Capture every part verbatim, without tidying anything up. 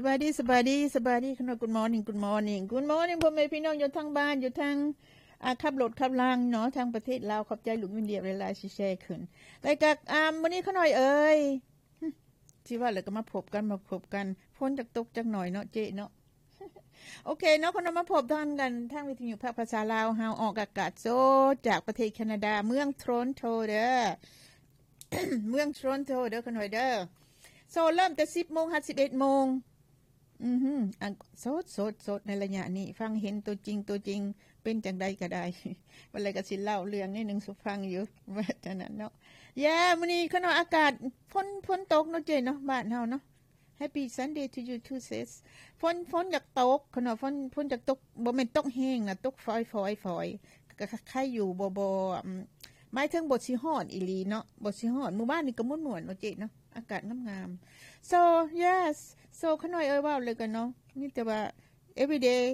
บายดีสบายดีสบายดีขณะ Good morning Good morning Good morning พ่อแม่พี่น้องอยู่ทางบ้านอยู่ทางอ่าขับรถขับรางเนาะทางประเทศลาวขอบใจลูกวินเดียเวลาสิแชร์ขึ้นแล้วก็อ่ามื้อนี้เขาหน่อยเอ้ยสิว่าแล้วก็มาพบกันมาพบกันฝนจักตกจักหน่อยเนาะเจ๊เนาะโอเคเนาะคนมาพบทางกันทางวิทยุภาคภาษาลาวเฮาออกอากาศสดจากประเทศแคนาดาเมืองทรอนโตเด้อ เมืองทรอนโตเด้อคนหน่อยเด้อโซเริ่มแต่ สิบโมง ถึง สิบเอ็ดโมงอือหืออันสดสดสดในระยะนี้ฟังเห็นตัวจริงตัวจริงเป็นจังได๋ก็ได้วันไรก็สิเล่าเรื่องนิดนึงสุฟังอยู่ว่าจังนั้นเนาะแย่มื้อนี้ขณะอากาศฝนฝนตกเนาะเจ้เนาะบ้านเฮาเนาะ Happy Sunday to you too sis ฝนฝนอยากตกขณะฝนฝนอยากตกบ่แม่นตกแห้งน่ะตกฝอยๆๆก็คล้ายๆอยู่บ่บ่หมายถึงบ่สิฮ้อนอีหลีเนาะบ่สิฮ้อนหมู่บ้านนี่ก็ม่วนๆเนาะเจ้เนาะอากาศงามๆ so yes so ขน่อยเอ้ยว่าเลยกันเนาะนี่แต่ว่า everyday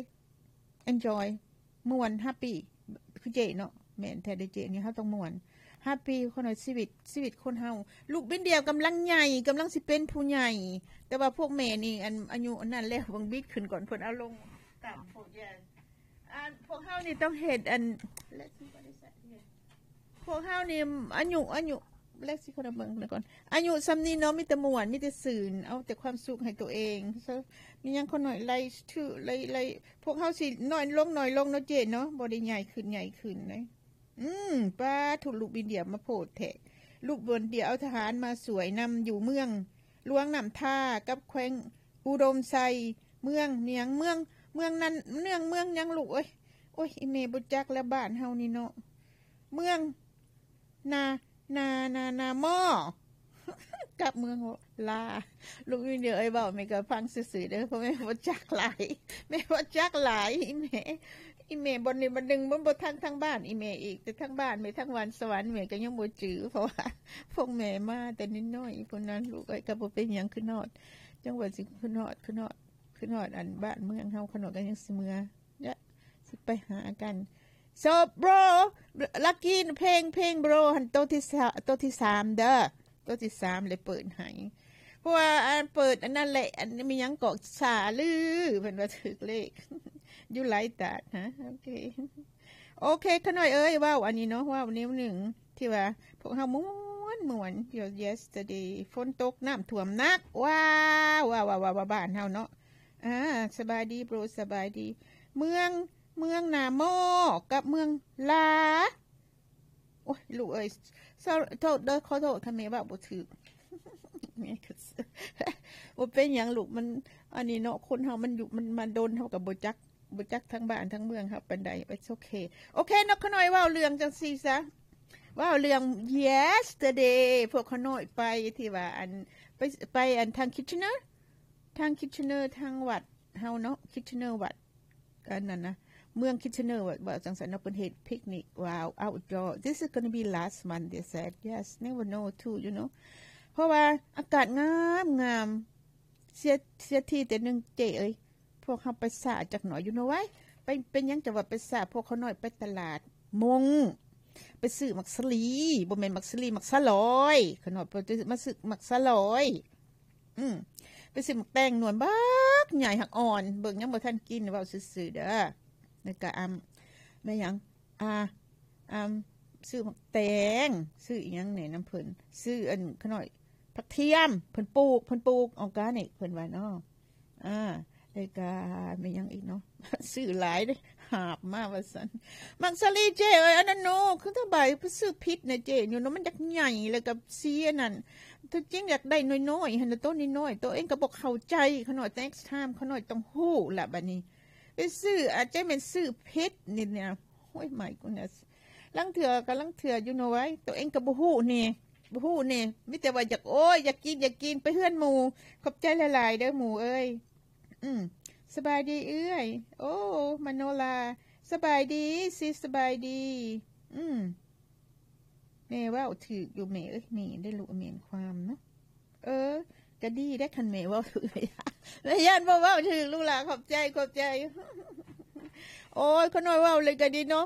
enjoy ม่วน happy คือเจ้เนาะแม่นแท้ได้เจ้นี่เฮาต้องม่วน happy ขน่อยชีวิตชีวิตคนเฮาลูกเป็นเดียวกำลังใหญ่กำลังสิเป็นผู้ใหญ่แต่ว่าพวกแม่นี่อันอายุอันนั้นแล้วบังบิดขึ้นก่อนเพิ่นเอาลงตามพวกแย่อันพวกเฮานี่ต้องเฮ็ดอัน let's see what is that here พวกเฮานี่อายุอายุเล็กสิคนละเบิ่งก่อนอายุซ้ำนี้เนาะมีแต่ม่วนมีแต่สื่นเอาแต่ความสุขให้ตัวเองซะมียังคนน้อยไล่ชื่อไล่ไล่พวกเฮาสิน้อยลงน้อยลงเนาะเจ๊เนาะบ่ได้ใหญ่ขึ้นใหญ่ขึ้นเลยอืมป้าถูกลูกบินเดียมาโพดแท้ลูกบนเดียเอาทหารมาสวยนำอยู่เมืองหลวงน้ำท่ากับแขวงอุดมไซเมืองเนียงเมืองเมืองนั้นเนืองเมืองยังลูกเอ้ยโอ้ยอีเมบ่จักแล้วบ้านเฮานี่เนาะเมืองนานานานาหม้อกับเมืองลาลูกเดียวไอ้เว้าแม่ก็ฟังซื่อๆเด้อเพราะแม่บ่จักหลายแม่บ่จักหลายอีแม่อีแม่บ่นี่บ่ดึงบ่บ่ทางทางบ้านอีแม่อีกแต่ทางบ้านแม่ทางวันสวรรค์แม่ก็ยังบ่จื้อเพราะว่าพวกแม่มาแต่นิดน้อยพุ่นนั้นลูกเอ้ยก็บ่เป็นหยังคือฮอดจังว่าสิคือฮอดคือฮอดคือฮอดอันบ้านเมืองเฮาขนอดก็ยังสิเมื่อเด้อสิไปหากันSo bro lucky เพลงเพลง bro หันโตที่โตที่สามเด้อโตที่สามเลยเปิดให้เพราะว่าอันเปิดอันนั้นแหละอันมีหยังเกาะสาลือเพิ่นว่าถูกเลข You like that ฮะโอเคโอเคขน่อยเอ้ยว้าวอันนี้เนาะว้าวนิ้วหนึ่งที่ว่าพวกเฮาม่วนม่วน yesterday ฝนตกน้ำท่วมหนักว้าวว้าวๆๆบ้านเฮาเนาะอ่าสบายดี bro สบายดีเมืองเมืองนาโมกับเมืองลาโอ้ยลูกเอ้ยโทษเด้อขอโทษค่ะแม่ว่าบ่ถูกแม่ก็บ่เป็นหยังลูกมันอันนี้เนาะคนเฮามันอยู่มันมาโดนเฮาก็บ่จักบ่จักทั้งบ้านทั้งเมืองครับปานใด It's okay โอเคเนาะขน้อยเว้าเรื่องจังซี่ซะเว้าเรื่อง yesterday พวกขน้อยไปที่ว่าอันไปไปอันทาง Kitchener ทาง Kitchener ทางวัดเฮาเนาะ Kitchener วัดอันนั้นนะเมือง Kitchener ว่าจังซั่นเนาะเพิ่นเฮ็ดพิกนิกว้าว outdoor this is going to be last month they said yes never know too you know เพราะว่าอากาศงามงามเสียเสียทีแต่นึงเจ้เอ้ยพวกเฮาไปสาจักหน่อยอยู่เนาะไว้ไปเป็นหยังจะว่าไปสาพวกเขาน้อยไปตลาดมงไปซื้อมักสลีบ่แม่นมักสลีมักสลอยเขาน้อยไปมาซื้อมักสลอยอืมไปซื้อมักแตงนวลบักใหญ่หักอ่อนเบิ่งยังบ่ทันกินเว้าซื่อๆเด้อแล้วก็อำแม่หยังอ่าอำซื้อมักแตงซื้ออีหยังนี่น้ำเพิ่นซื้ออันขน้อยผักเทียมเพิ่นปลูกเพิ่นปลูกออร์แกนิกเพิ่นว่าเนาะอ่าแล้วก็แม่หยังอีกเนาะซื้อหลายเด้หาบมาว่าซั่นมักสลีเจ้เอ้ยอันนั้นเนาะคือถ้าใบไปซื้อผิดน่ะเจ้อยู่เนาะมันจักใหญ่แล้วก็สีอันนั้นถ้าจริงอยากได้น้อยๆหั่นน่ะต้นน้อยๆตัวเองก็บ่เข้าใจขน้อย next time ขน้อยต้องฮู้ล่ะบัดนี้ไปซื้ออาจจะเป็นซื้อเพชรนี่เนี่ยโอ้ย my goodness ลังเถื่อก็ลังเถื่ออยู่เนาะไว้ตัวเองก็บ่ฮู้นี่บ่ฮู้นี่มีแต่ว่าอยากโอ้ยอยากกินอยากกินไปเฮือนหมู่ขอบใจหลายๆเด้อหมู่เอ้ยอืมสบายดีเอ้ยโอ้มโนลาสบายดีสิสบายดีอืมแม่ว่าถูกอยู่แม่เอ้ยแม่ได้รู้แม่นความเนาะเออก็ดีได้คันแม่ว่าถูกแม่ย่านบ่เว้าถูกลูกหลานขอบใจขอบใจโอ้ยขน้อยเว้าเลยก็ดีเนาะท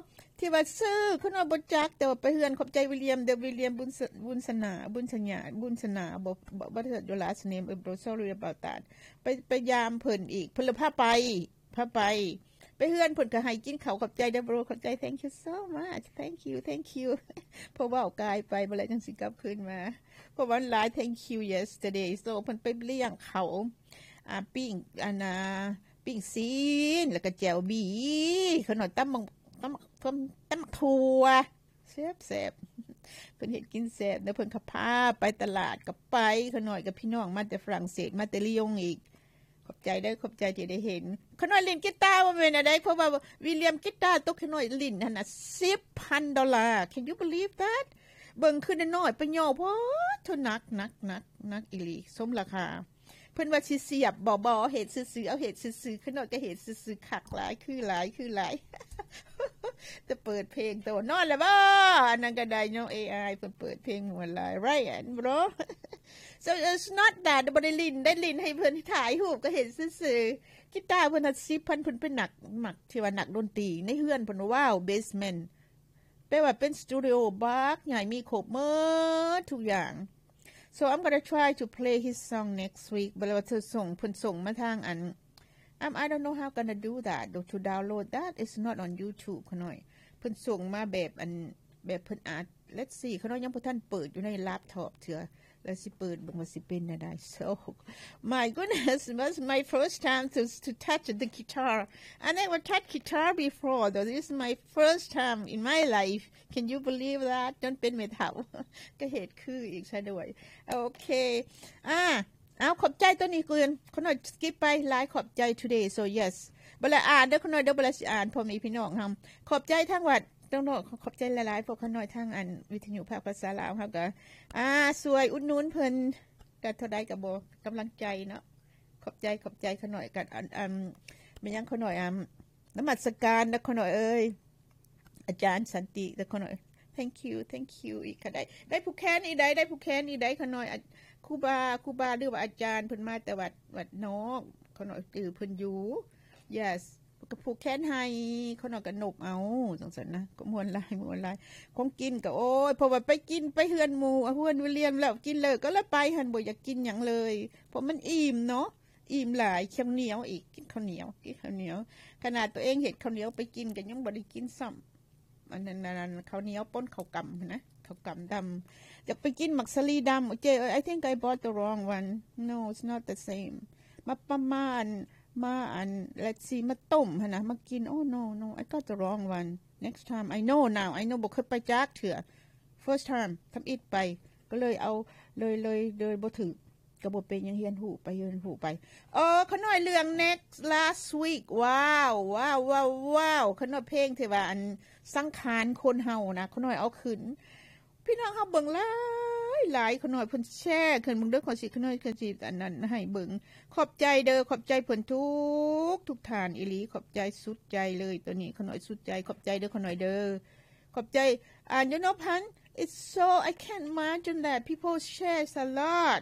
ที่ว่าซื้อขนอยบ่จักแต่ว่าไปเฮือนขอบใจวิลเลียมเดวิลเลียมบุญบุญสนาบุญสัญญาบุญสนาบ่บ่บ่ได้อยู่ last name I'm sorry about that ไปไปยามเพิ่นอีกเพิ่นเลยพาไปพาไปไปเฮือนเพิ่นก็ให้กินข้าวขอบใจเด้อ bro ขอบใจ thank you so much thank you thank you เพราะว่ากายไปบ่แล้วจังสิกลับคืนมาเพราะว่าหลาย thank you yesterday so เพิ่นไปเลี้ยงเขาอ่าปิ้งอันน่ะปิ้งซีนแล้วก็แจ่วบีขนอยตำบักตำตำตำถั่วแซ่บๆเพิ่นเฮ็ดกินแซ่บแล้วเพิ่นก็พาไปตลาดก็ไปขนอยกับพี่น้องมาแต่ฝรั่งเศสมาแต่ลียงอีกขอบใจได้ขอบใจที่ได้เห็นขน้อยเล่นกีตาร์ว่าแม่นอะไรเพราะว่าวิลเลียมกีตาร์ตกขน้อยลิ้นนั่นน่ะ สิบพัน ดอลลาร์ Can you believe that เบิ่งขึ้นน้อยๆไปย่อพอเท่านักนักนักนักอีหลีสมราคาเพิ่นว่าสิเสียบบ่ๆเฮ็ดซื่อๆเอาเฮ็ดซื่อๆขน้อยก็เฮ็ดซื่อๆคักหลายคือหลายคือหลายจะเปิดเพลงตัวนอนแล้วบ่อันนั้นก็ได้เนาะ เอ ไอ เพิ่นเปิดเพลงหัวหลาย right and bro so it's not that บ่ได้ลิ้นได้ลิ้นให้เพิ่นถ่ายรูปก็เห็นซื่อๆกีตาร์เพิ่นน่ะ สิบพัน เพิ่นเป็นนักมักที่ว่านักดนตรีในเฮือนเพิ่นว้าวเบสเมนต์แปลว่าเป็นสตูดิโอบักใหญ่มีครบหมดทุกอย่าง so I'm going to try to play his song next week บ่ว่าเธอส่งเพิ่นส่งมาทางอันUm, I don't know how gonna do that to download that it's not on YouTube ขน่อยเพิ่นส่งมาแบบอันแบบเพิ่นอาจ let's see ขน่อยยังบ่ทันเปิดอยู่ในแล็ปท็อปเถื่อแล้วสิเปิดเบิ่งว่าสิเป็นได้ so my goodness it was my first time to to touch the guitar I never touched guitar before though this is my first time in my life can you believe that จนเป็นเมทัลก็เหตุคืออีกซะด้วยโอเคอ่าเอาขอบใจตัวนี้เกินขน่อยสกิปไปหลายขอบใจ today so yes บ่ละอ่านเด้อขน่อยเด้อบ่ละสิอ่านพอมีพี่น้องเฮาขอบใจทางวัดต้องน้อยขอบใจหลายๆพวกขน่อยทางอันวิทยุภาคภาษาลาวเฮาก็อ่าสวยอุดหนุนเพิ่นก็เท่าใดก็บ่กำลังใจเนาะขอบใจขอบใจขน่อยกันอันอันแม่ยังขน่อยอ่านมัสการเด้อขน่อยเอ้ยอาจารย์สันติเด้อขน่อย thank you thank you อีกก็ได้ได้ผู้แค้นอีใดได้ผู้แค้นอีใดขน่อยครูบาครูบาหรือว่าอาจารย์เพิ่นมาแต่วัดวัดนอกเขาหน่อยตื้อเพิ่นอยู่ yes ก็ผูกแขนให้เขาหน่อยก็นกเอาจังซั่นนะก็ม่วนหลายม่วนหลายของกินก็โอ้ยเพราะว่าไปกินไปเฮือนหมู่เฮือนวิลเลียมแล้วกินเลยก็แล้วไปหั่นบ่อยากกินหยังเลยเพราะมันอิ่มเนาะอิ่มหลายข้าวเหนียวอีกกินข้าวเหนียวกินข้าวเหนียวขนาดตัวเองเฮ็ดข้าวเหนียวไปกินก็ยังบ่ได้กินซ้ำอันนั้นๆข้าวเหนียวป่นข้าวกำนะข้าวกำดำอยากไปกินมักสลีดำโอเค I think I bought the wrong one no it's not the same มาประมาณมาอัน let's see มาต้มหั่นนะมากิน oh no no I got the wrong one next time I know now I know บ่เคยไปจักเถื่อ first time ทำอิดไปก็เลยเอาเลยเลยเลยบ่ถูกก็บ่เป็นหยังเฮียนหูไปเฮียนหูไปเออขน้อยเรื่อง next last week ว้าวว้าวว้าวว้าวขน้อยเพลงที่ว่าอันสังขารคนเฮานะขน้อยเอาขึ้นพี่น้องเฮาเบิ่งหลายหลายขน้อยเพิ่นแชร์ขึ้นมึงเด้อขอสิขน้อยขอสิอันนั้นให้เบิ่งขอบใจเด้อขอบใจเพิ่นทุกทุกท่านอีหลีขอบใจสุดใจเลยตัวนี้ขน้อยสุดใจขอบใจเด้อขน้อยเด้อขอบใจอ่า you know pan it's so I can't imagine that people share a lot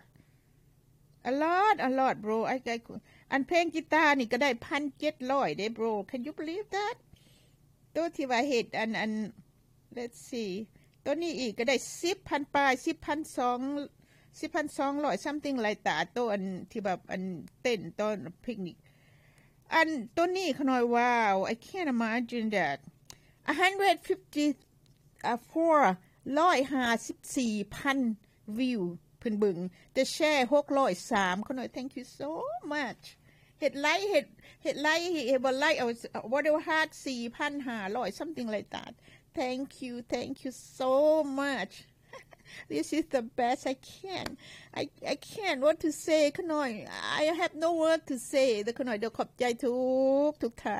a lot a lot bro I I อันเพลงกีตาร์นี่ก็ได้ หนึ่งพันเจ็ดร้อย เด้ bro can you believe that ตัวที่ว่าเฮ็ดอันอัน let's see ตัวนี้อีกก็ได้ สิบพัน ปลาย สิบพันสองร้อย สิบพันสองร้อย something like that ตัวอันที่แบบอันเต้นตอนพิกนิกอันตัวนี้ขน้อยว้าว I can't imagine that one hundred fifty-four หนึ่งร้อยห้าสิบสี่พัน วิวเพิ่นเบิ่งแต่แชร์หกร้อยสามขน้อย thank you so much เฮ็ดไลค์เฮ็ดเฮ็ดไลค์เฮ็ดบ่ไลค์เอา whatever had สี่พันห้าร้อย something like that thank you thank you so much this is the best I can I I can't what to say ขน้อย I have no word to say แต่ขน้อยเดี๋ยวขอบใจทุกทุกท่าน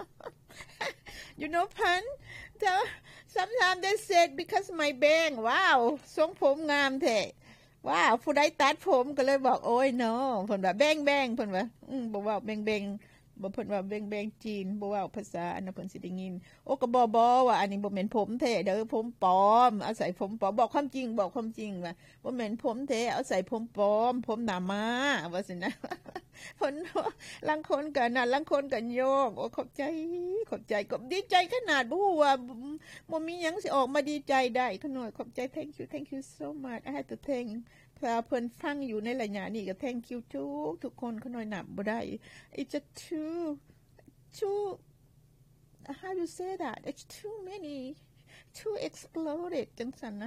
you know pan sometimes they said because my bang wow ทรงผมงามแท้ว้าวผู้ใดตัดผมก็เลยบอกโอ้ยเนาะเพิ่นว่าแบงๆเพิ่นว่าอืมบ่ว่าแบงบ่เพิ่นว่าแบงๆจีนบ่เว้าภาษาอันนั้นเพิ่นสิได้ยินโอ้ก็บ่บ่ว่าอันนี้บ่แม่นผมแท้เด้อผมปลอมอาศัยผมปลอมบอกความจริงบอกความจริงว่าบ่แม่นผมแท้อาศัยผมปลอมผมหน้าม้าว่าซั่นนะเพิ่นลางคนก็นั่นลางคนก็โยกโอ้ขอบใจขอบใจก็ดีใจขนาดบ่ฮู้ว่าบ่มีหยังสิออกมาดีใจได้ขน้อยขอบใจ thank you thank you so much I had to thank ถ้าเพิ่นฟังอยู่ในระยะนี้ก็ thank you ทุกทุกคนขน้อยนับบ่ได้ it's just too too how you say that it's too many too exploded จังซั่นนะ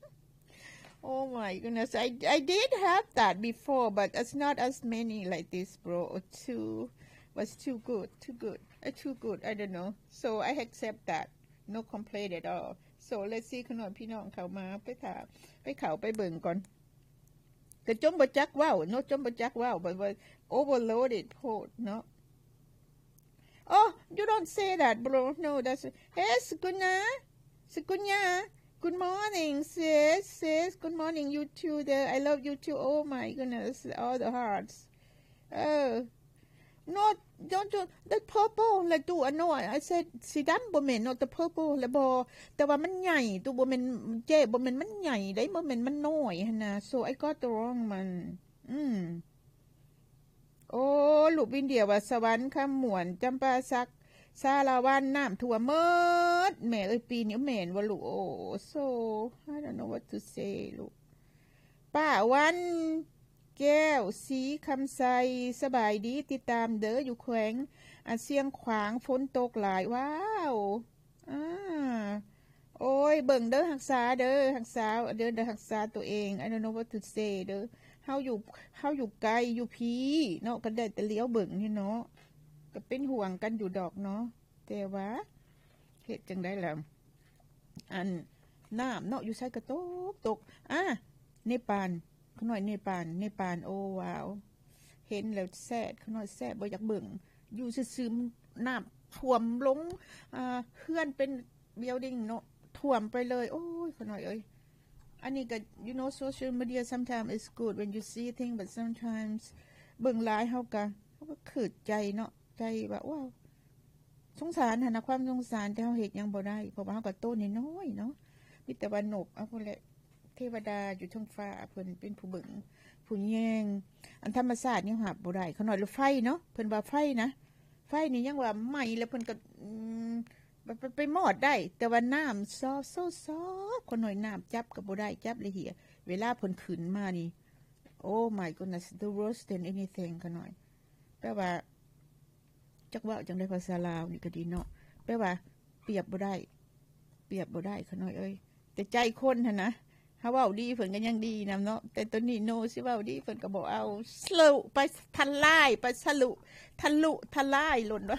oh my goodness I I did have that before but it's not as many like this bro too was too good too good uh, too good I don't know so I accept that no complaint at all so let's see ขน้อยพี่น้องเข้ามาไปถามไปเข้าไปเบิ่งก่อนก็จมบ่จักว้าวเนาะจมบ่จักว้าว but was overloaded โพดเนาะ oh you don't say that bro no that's hey Sukuna Sukuna good morning sis sis good morning you too there I love you too oh my goodness all the hearts oh no don't do the purple ละตัวอันน้อย I said สีดำบ่แม่น not the purple ละบ่แต่ว่ามันใหญ่ตัวบ่แม่นเจ๊บ่แม่นมันใหญ่ได้บ่แม่นมันน้อยหั่นน่ะ so I got the wrong มันอืมโอ้ลูกวินเดียว่าสวรรค์คำหมวนจำปาสักสาราวันน้ำท่วมหมดแม่เอ้ยปีนี้แม่นว่าลูกโอ้ so I don't know what to say ลูกป้าวันแก้วสีคำใสสบายดีติดตามเด้ออยู่แขวงอาเสียงขวางฝนตกหลายว้าวอ่าโอ้ยเบิ่งเด้อรักษาเด้อรักษาเด้อเด้อรักษาตัวเอง I don't know what to say เด้อเฮาอยู่เฮาอยู่ไกลอยู่พีเนาะก็ได้แต่เลี้ยวเบิ่งนี่เนาะก็เป็นห่วงกันอยู่ดอกเนาะแต่ว่าเฮ็ดจังได๋ล่ะอันน้ำเนาะอยู่ไสก็ตกตกอ่ะเนปาลขน้อยเนปาลเนปาลโอ้ว้าวเห็นแล้วแซ่ดขน้อยแซ่บบ่อยากเบิ่งอยู่ซื่อๆน้ำท่วมลงอ่าเฮือนเป็น building เนาะท่วมไปเลยโอ้ยขน้อยเอ้ยอันนี้ก็ you know social media sometimes is good when you see things but sometimes เบิ่งหลายเฮาก็เฮาก็ขืดใจเนาะใจว่าว้าวสงสารหั่นน่ะความสงสารแต่เฮาเฮ็ดหยังบ่ได้เพราะว่าเฮาก็โตน้อยๆเนาะมีแต่ว่านกเอาพุ่นแหละเทวดาอยู่เทิงฟ้าเพิ่นเป็นผู้เบิ่งผู้แยงอันธรรมชาตินี่หาบ่ได้เขาน้อยรถไฟเนาะเพิ่นว่าไฟนะไฟนี่ยังว่าไหม้แล้วเพิ่นก็อืมไปไปมอดได้แต่ว่าน้ำซอซอซอคนน้อยน้ำจับก็บ่ได้จับละเหียเวลาเพิ่นขึ้นมานี่ oh my goodness the worst than anything เขาน้อยแปลว่าจักว่าจังได๋ภาษาลาวนี่ก็ดีเนาะแปลว่าเปรียบบ่ได้เปรียบบ่ได้เขาน้อยเอ้ยแต่ใจคนหั่นนะเฮาเว้าดีเพิ่นก็ยังดีนำเนาะแต่ตัวนี้โนสิเว้าดีเพิ่นก็บ่เอาสลุไปทันลายไปสลุทะลุทลายหล่นว่า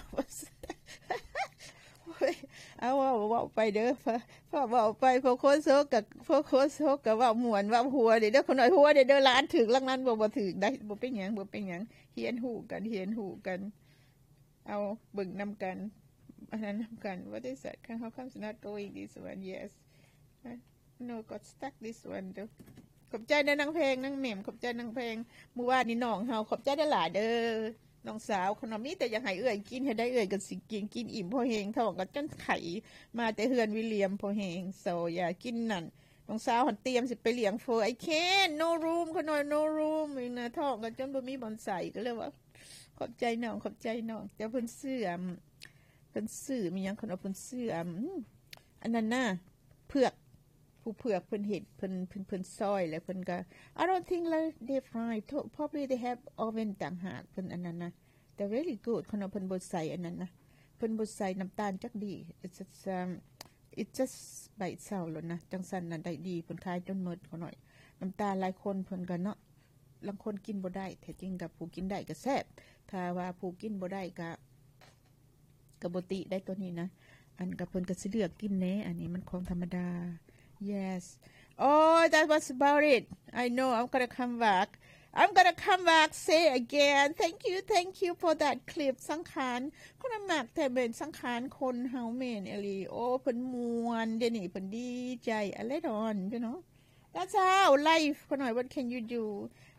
เอาเว้าเว้าไปเด้อพอเว้าไปพอโคโซกับพอโคโซก็เว้าม่วนเว้าหัวเด้อคนน้อยหัวเด้อล้านถึกลังนั้นบ่บ่ถึกได้บ่เป็นหยังบ่เป็นหยังเฮียนฮู้กันเฮียนฮู้กันเอาเบิ่งนำกันอันนั้นนำกัน What is that how come it's not going this one yes no got stuck this one เด้อขอบใจเด้อนางเพลงนางแหม่มขอบใจนางเพลงเมื่อวานนี้น้องเฮาขอบใจได้หลายเด้อน้องสาวขนมนี้แต่อยากให้เอื้อยกินให้ได้เอื้อยก็สิกินกินอิ่มพอแฮงท้องก็จนไข่มาแต่เฮือนวิลเลียมพอแฮงโซอย่ากินนั่นน้องสาวหันเตรียมสิไปเลี้ยงโฟไอ้แค้น no room ขน้อย no room อีกนะท้องก็จนบ่มีบ่อนใส่ก็เลยว่าขอบใจน้องขอบใจน้องแต่เพิ่นซื้อเพิ่นซื้อมีหยังขนมเพิ่นซื้ออันนั้นน่ะเผือกผู้เผือกเพิ่นเห็ดเพิ่นเพิ่นเพิ่นซอยแล้วเพิ่นก็ I don't think like they fry probably they have oven ต่างหากเพิ่นอันนั้นนะแต่ really good ขนมเพิ่นบ่ใส่อันนั้นนะเพิ่นบ่ใส่น้ำตาลจักดี it's just um, it's just by itself แล้วนะจังซั่นน่ะได้ดีเพิ่นขายจนหมดขน่อยน้ำตาลหลายคนเพิ่นก็เนาะบางคนกินบ่ได้แต่จริงกับผู้กินได้ก็แซ่บถ้าว่าผู้กินบ่ได้ก็ก็บ่ติได้ตัวนี้นะอันก็เพิ่นก็สิเลือกกินแหน่อันนี้มันของธรรมดาYes. Oh, that was about it. I know. I'm gonna come back. I'm gonna come back. Say again. Thank you. Thank you for that clip. สังขารคนน้ำหนักแต่เป็นสังขารคนเฮาแม่นอหลีโอ้เพิ่นม่วนเดี๋ยวนี้เพิ่นดีใจอะไรดอน you know. That's how life คนหน่อย What can you do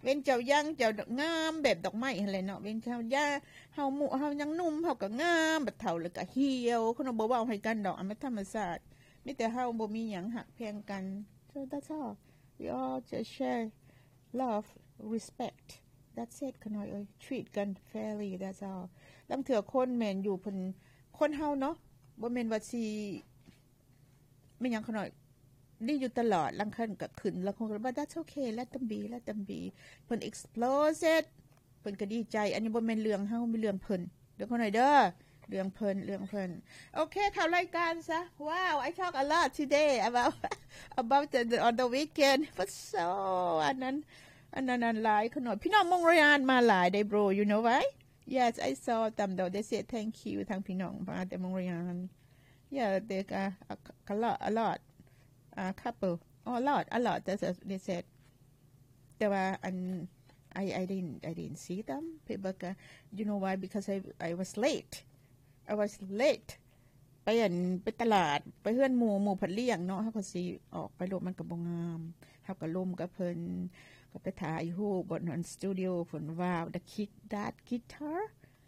เว้นเจ้ายังเจ้างามแบบดอกไม้อะไรเนาะเว้นเจ้าย่าเฮาหมู่เฮายังนุ่มเฮาก็งามบัดเฒ่าแล้วก็เหี่ยวคนบ่เว้าให้กันดอกอันมันธรรมชาติมีแต่เฮาบ่มีหยังหักแพงกัน so that's all we all just share love respect that's it ขน้อยเอ้ย treat กัน fairly that's all ลังเถื่อคนแม่นอยู่เพิ่นคนเฮาเนาะบ่แม่นว่าสิไม่หยังขน้อยดีอยู่ตลอดลังคันก็ขึ้นแล้วคงก็ว่า that's okay let them be let them be เพิ่น explode it เพิ่นก็ดีใจอันนี้บ่แม่นเรื่องเฮามีเรื่องเพิ่นเดี๋ยวขน้อยเด้อเรื่องเพิ่นเรื่องเพิ่นโอเคเข้ารายการซะ wow I talk a lot today about about the, the on the weekend but so อันนั้นอันนั้นหลายขน้อยพี่น้องมงรายานมาหลายได้ bro you know why yes I saw them though they said thank you ทางพี่น้องมาแต่มงรายาน yeah they got a lot a lot a couple oh a lot a lot that's what they said แต่ว่าอัน I I didn't I didn't see them people you know why because I I was late I was late ไปอันไปตลาดไปเฮือนหมู่หมู่ผัดเลี้ยงเนาะเฮาก็สิออกไปโลดมันก็บ่งามเฮาก็ล่มกับเพิ่นก็ไปถ่ายรูปบนอันสตูดิโอเพิ่นว้าว the kick that guitar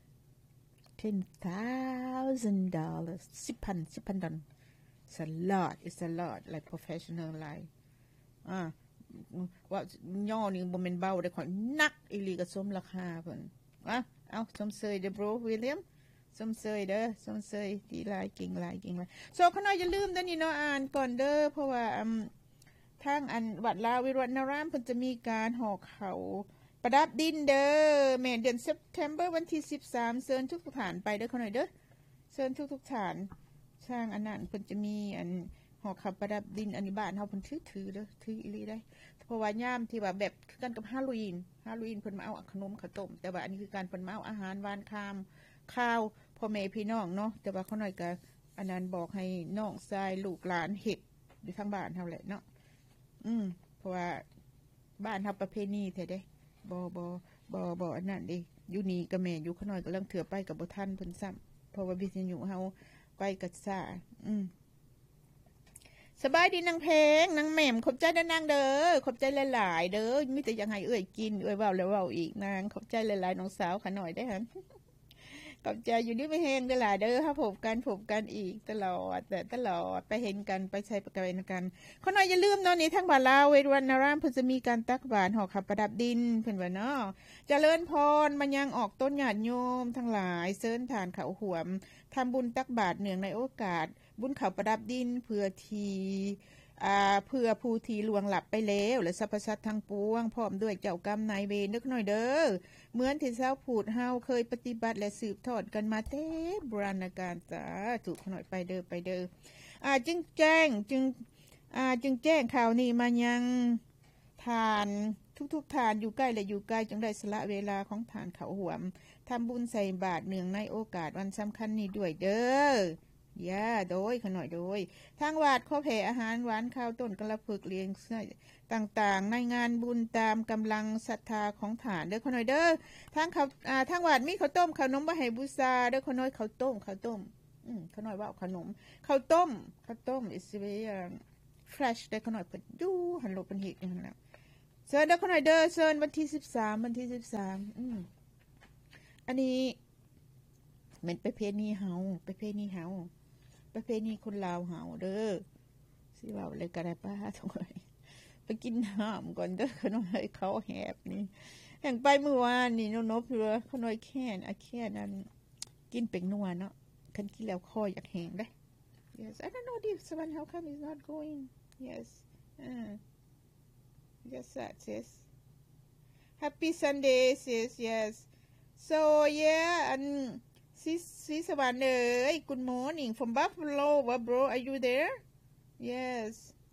ten thousand dollars สิบพัน สิบพันดอลลาร์It's a lot. It's a lot. Like professional like อ่าว่าย่อนี่บ่แม่นเบาได้ขอนักอีหลีก็สมราคาเพิ่นอ่ะเอาสมเสยเด้อ bro William สมเสยเด้อสมเสยดีหลายเก่งหลายเก่งหลายโซขน้อยอย่าลืมเด้อนี่เนาะอ่านก่อนเด้อเพราะว่าอืมทางอันวัดลาววิรวนารามเพิ่นจะมีการห่อเขาประดับดินเด้อแม่นเดือน September วันที่สิบสามเชิญทุกๆฐานไปเด้อขน้อยเด้อเชิญทุกๆฐานช่างอันนั้นเพิ่นจะมีอันห่อข้าวประดับดินอันนี้บ้านเฮาเพิ่นถือๆเด้อถืออีหลีได้เพราะว่ายามที่ว่าแบบคือกันกับฮาโลวีนฮาโลวีนเพิ่นมาเอาขนมข้าวต้มแต่ว่าอันนี้คือการเพิ่นมาเอาอาหารหวานคามข้าวพ่อแม่พี่น้องเนาะแต่ว่าเขาหน่อยก็อันนั้นบอกให้น้องชายลูกหลานเฮ็ดอยู่ทางบ้านเฮาแหละเนาะอืมเพราะว่าบ้านเฮาประเพณีแท้เด้บ่บ่บ่บ่อันนั้นเด้อยู่นี่ก็แม่อยู่เขาหน่อยก็เริ่มเถื่อไปก็บ่ทันเพิ่นซ้ำเพราะว่าวิทยุเฮาไปกัดซาอืมสบายดีนางเพลงนางแหม่มขอบใจเด้อนางเด้อขอบใจหลายๆเด้อมีแต่ยังให้เอื้อยกินเอื้อยเว้าแล้วเว้าอีกนางขอบใจหลายๆน้องสาวขะหน่อยได้หั่นขอบใจอยู่นี่ไม่แห้งเด้อล่ะเด้อเฮาพบกันพบกันอีกตลอดแต่ตลอดไปเห็นกันไปใช้ประกันกันขอหน่อยอย่าลืมเนาะนี่ทั้งบ้านลาวเวรุวันนารามเพิ่นจะมีการตักบาตรห่อข้าวประดับดินเพิ่นว่าเนาะเจริญพรมันยังออกต้นญาติโยมทั้งหลายเชิญทานข้าวหวมทำบุญตักบาตรเนื่องในโอกาสบุญข้าวประดับดินเพื่อทีอ่าเพื่อผู้ที่ล่วงลับไปแล้วและสรรพสัตว์ทั้งปวงพร้อมด้วยเจ้ากรรมนายเวรนึกหน่อยเด้อเหมือนที่ชาวพูดเฮาเคยปฏิบัติและสืบทอดกันมาแต่โบราณกาลจ้าถูกหน่อยไปเด้อไปเด้ออ่าจึงแจ้งจึงอ่าจึงแจ้งข่าวนี้มายังทานทุกๆทานอยู่ใกล้และอยู่ไกลจึงได้สละเวลาของทานข้าวหวมทำบุญใส่บาตรเนื่องในโอกาสวันสำคัญนี้ด้วยเด้อย่าโดยขน่อยโดยทางวัดขอแผ่อาหารหวานข้าวต้นกระพึกเลี้ยงต่างๆในงานบุญตามกำลังศรัทธาของฐานเด้อขน่อยเด้อทางเขาอ่าทางวัดมีข้าวต้มขนมบ่ให้บูชาเด้อขน่อยข้าวต้มข้าวต้มอืมขน่อยว่าขนมข้าวต้มข้าวต้ม is very fresh เด้อขน่อยเพิ่นอยู่หันโลกเพิ่นเฮ็ดอย่างนั้นแหละเชิญเด้อขน่อยเด้อเชิญวันที่สิบสามวันที่สิบสามอืมอันนี้เหมือนประเพณีเฮาประเพณีเฮาประเพณีคนลาวเฮาเด้อสิว่าเลยก็ได้ป้าทุกคนไปกินน้ำก่อนเด้อขน้อยเขาแหบนี่แห่งไปเมื่อวานนี่นบๆเรือขน้อยแค่นอะแค่นั้นกินเป็งนัวเนาะคันกินแล้วคออยากแห้งได้ yes I don't know this one how come it's not going yes uh, yes that yes happy Sunday sis yes so yeah and sis sis สวัสดีเอ้ย good morning from Buffalo what bro are you there yes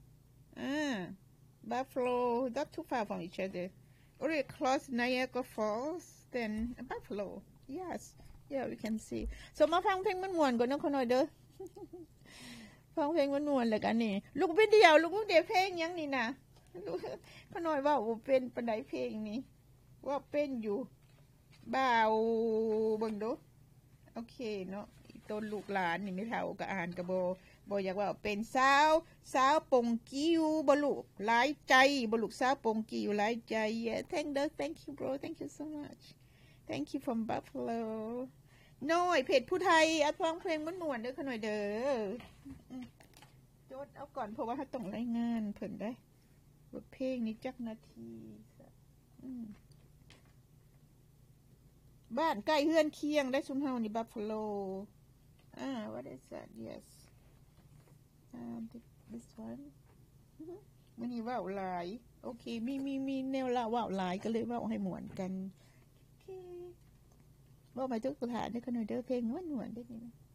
ah Buffalo not too far from each other only across Niagara Falls then Buffalo yes yeah we can see so มาฟังเพลงม่วนๆก่อนนะคนหน่อยเด้อ ฟังเพลงม่วนๆแล้วกันนี่ลูกเป็นเดียวลูกเดียวเพลงยังนี่นะคนหน่อยว่าบ่เป็นปานใดเพลงนี้ว่าเป็นอยู่บ่าวเบิ่งดูโอเคเนาะต้นลูกหลานนี่ไม่เท่ากับอ่านกับโบบ่อยากว่าเป็นสาวสาวปงกิ้วบ่ลูกหลายใจบ่ลูกสาวปงกิ้วหลายใจ yeah thank you thank you bro thank you so much thank you from Buffalo น้อยเพจผู้ไทยเอาฟังเพลงม่วนๆเด้อขะหน่อยเด้อจดเอาก่อนเพราะว่าถ้าต้องรายงานเพิ่นได้ว่าเพลงนี้จักนาทีบ้านใกล้เฮือนเคียงได้ซุมเฮานี่ Buffalo อ่า what is that yes um this one มื้อนี้เว้าหลายโอเคมีมีมีแนวเล่าเว้าหลายก็เลยเว้าให้ม่วนกันโอเคเว้ามาทุกสถานเด้อขะหน่อยเด้อเพลงม่วนๆได้นี่